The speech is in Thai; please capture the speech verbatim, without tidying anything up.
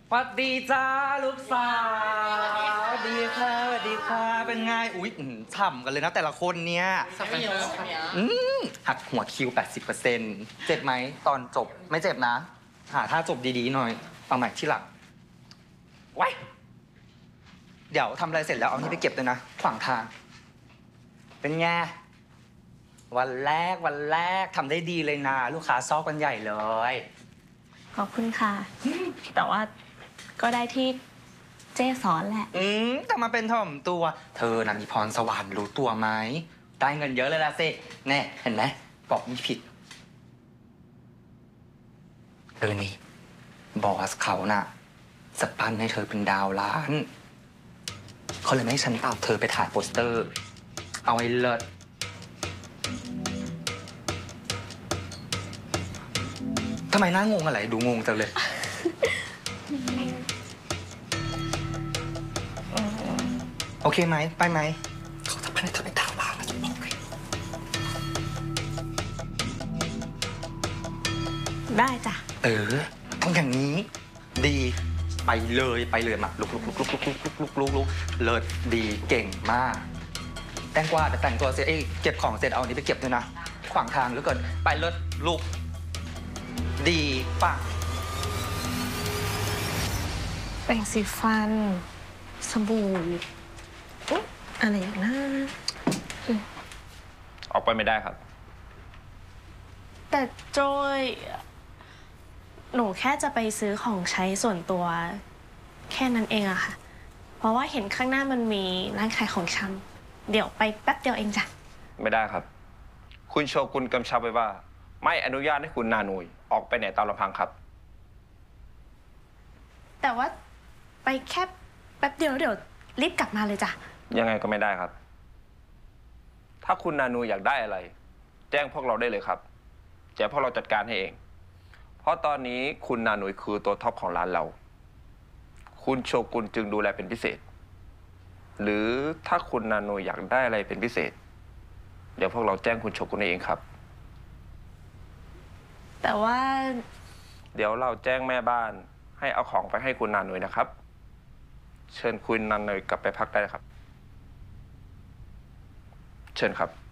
สวัสดีจ้าลูกสาวดีค่ะสวัสดีค่ะเป็นไงอุ๊ยฉ่ำกันเลยนะแต่ละคนเนี่ยสับไปเยอะอืมหักหัวคิว แปดสิบเปอร์เซ็นต์ เจ็บไหมตอนจบไม่เจ็บนะ หาท่าจบดีๆหน่อยเอาใหม่ที่หลังไว้เดี๋ยวทำอะไรเสร็จแล้วเอานี่ไปเก็บเลยนะขวางทางเป็นไงวันแรกวันแรกทำได้ดีเลยนะลูกค้าซอกกันใหญ่เลยขอบคุณค่ะ แต่ว่าก็ได้ที่เจ๊สอนแหละอืมแต่มาเป็นถ่อมตัว เธอน่ะมีพรสวรรค์รู้ตัวไหมได้เงินเยอะเลยละสิแน่เห็นไหมบอกไม่ผิดเออนี่บอสเขาน่ะสปันให้เธอเป็นดาวล้านเขาเลยไม่ให้ฉันตามเธอไปถ่ายโปสเตอร์ เอาไว้เลิศทำไมหน้างงอะไรดูงงจังเลยโอเคไหมไปไหมเขาจะพันให้เธอไปดาวล้านนะจะบอกเลยได้จ้ะเออต้องอย่างนี้ดีไปเลยไปเลยมาลุกลุกลุกลุกลุกลุกลุกลุกลุกลุกเลิศดีเก่งมากแตงกวาแต่แต่งตัวเสร็จเอ้เก็บของเสร็จเอาอันนี้ไปเก็บด้วยนะขวางทางหรือเกินไปเลิศลุกดีป่ะแปรงสีฟันสบู่อะไรอย่างนั้นออกไปไม่ได้ครับแต่โจยหนูแค่จะไปซื้อของใช้ส่วนตัวแค่นั้นเองอะค่ะเพราะว่าเห็นข้างหน้ามันมีร้านขายของชำเดี๋ยวไปแป๊บเดียวเองจ้ะไม่ได้ครับคุณโชกุนกำชับไว้ว่าไม่อนุญาตให้คุณนานุยออกไปไหนตามลำพังครับแต่ว่าไปแค่แป๊บเดียวเดี๋ยวรีบกลับมาเลยจ้ะยังไงก็ไม่ได้ครับถ้าคุณนานุยอยากได้อะไรแจ้งพวกเราได้เลยครับเดี๋ยวพวกเราจัดการให้เองเพราะตอนนี้คุณนานุยคือตัวท็อปของร้านเราคุณโชกุนจึงดูแลเป็นพิเศษหรือถ้าคุณนานุยอยากได้อะไรเป็นพิเศษเดี๋ยวพวกเราแจ้งคุณโชกุนเองครับแต่ว่าเดี๋ยวเราแจ้งแม่บ้านให้เอาของไปให้คุณนานุยนะครับเชิญคุณนานุยกลับไปพักได้ครับเชิญครับ